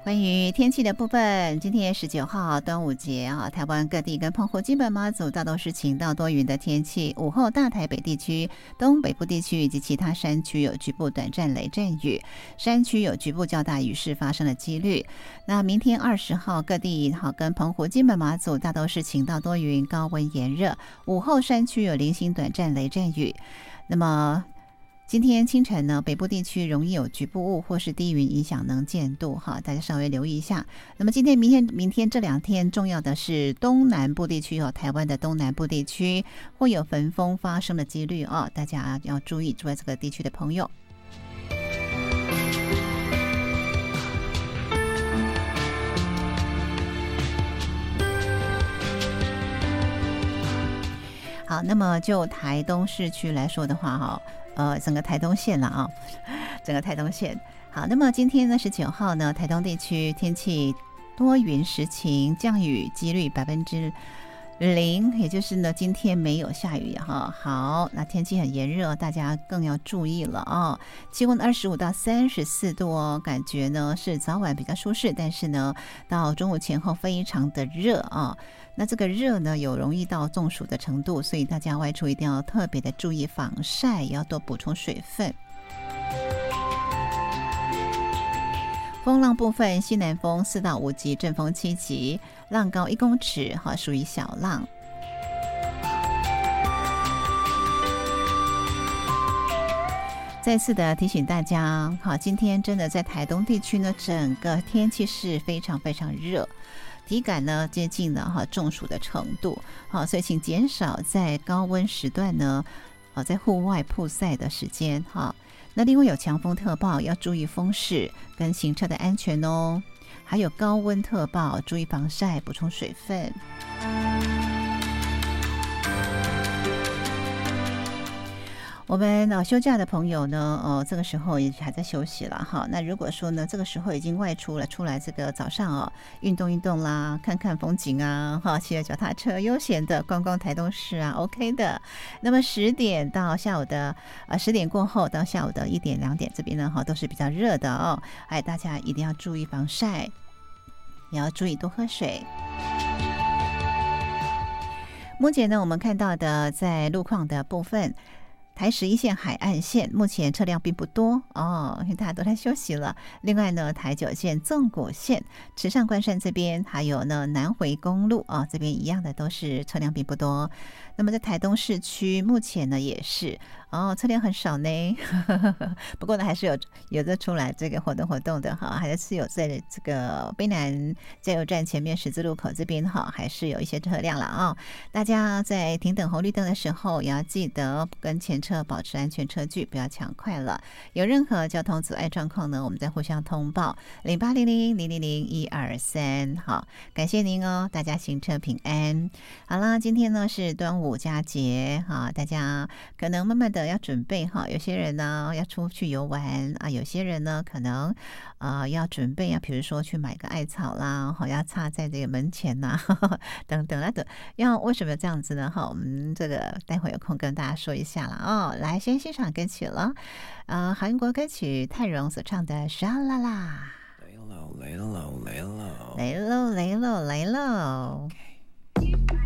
关于天气的部分，今天19号端午节啊，台湾各地跟澎湖、金门、马祖大都是晴到多云的天气。午后大台北地区、东北部地区以及其他山区有局部短暂雷阵雨，山区有局部较大雨势发生的几率。那明天20号各地跟澎湖、金门、马祖大都是晴到多云，高温炎热。午后山区有零星短暂雷阵雨。那么今天清晨呢，北部地区容易有局部雾或是低云影响能见度哈，大家稍微留意一下。那么今天、明天这2天重要的是东南部地区台湾的东南部地区会有焚风发生的几率哦，大家要注意住在这个地区的朋友。好，那么就台东市区来说的话整个台东县了啊，整个台东县。好，那么今天呢19号呢，台东地区天气多云时晴，降雨几率0%，也就是呢今天没有下雨哈。好，那天气很炎热，大家更要注意了啊。气温25到34度哦，感觉呢是早晚比较舒适，但是呢到中午前后非常的热啊。那这个热呢有容易到中暑的程度，所以大家外出一定要特别的注意防晒，也要多补充水分。风浪部分，西南风4到5级，阵风7级，浪高1公尺，属于小浪。再次的提醒大家，今天真的在台东地区呢，整个天气是非常非常热，体感呢接近了中暑的程度，所以请减少在高温时段呢，在户外曝晒的时间哈。那另外有强风特报，要注意风势跟行车的安全哦。还有高温特报，注意防晒，补充水分。我们休假的朋友呢，这个时候也还在休息了哈。那如果说呢，这个时候已经外出了，出来这个早上运动运动啦，看看风景啊，骑着脚踏车悠闲的逛逛台东市啊 ，OK 的。那么10点到下午的10点过后到下午的1点2点这边呢，都是比较热的哦。大家一定要注意防晒，也要注意多喝水。目前呢，我们看到的在路况的部分。台11线海岸线目前车辆并不多哦，因为大家都在休息了。另外呢，台9线纵谷线池上关山这边，还有呢南回公路这边一样的都是车辆并不多。那么在台东市区目前呢也是车辆很少呢不过呢还是有的出来这个活动的哈，还是有在这个卑南加油站前面十字路口这边还是有一些车辆了大家在停等红绿灯的时候也要记得跟前车保持安全车距，不要抢快了。有任何交通阻碍状况呢，我们再互相通报0800000123。好，感谢您哦，大家行车平安。好啦，今天呢是端午佳节大家可能慢慢的要准备有些人呢要出去游玩有些人呢可能要准备比如说去买个艾草啦要插在这个门前呐等等为什么这样子呢我们这个待会有空跟大家说一下了来先欣赏歌曲了韩国歌曲泰荣所唱的沙啦啦， 雷喽雷喽雷喽雷喽雷喽雷喽。